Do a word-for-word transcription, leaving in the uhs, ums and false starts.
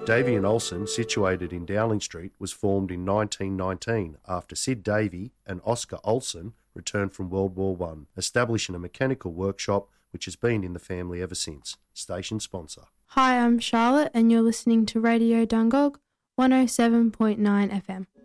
Davey and Olsen, situated in Dowling Street, was formed in nineteen nineteen after Sid Davey and Oscar Olsen returned from World War One, establishing a mechanical workshop which has been in the family ever since. Station sponsor. Hi, I'm Charlotte and you're listening to Radio Dungog one oh seven point nine F M.